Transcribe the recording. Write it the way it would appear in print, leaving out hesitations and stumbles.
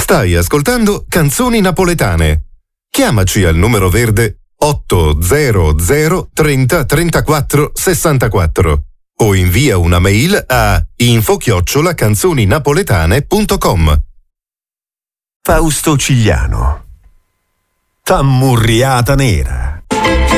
Stai ascoltando Canzoni Napoletane. Chiamaci al numero verde 800 30 34 64 o invia una mail a info@canzoninapoletane.com. Fausto Cigliano. Tammurriata nera.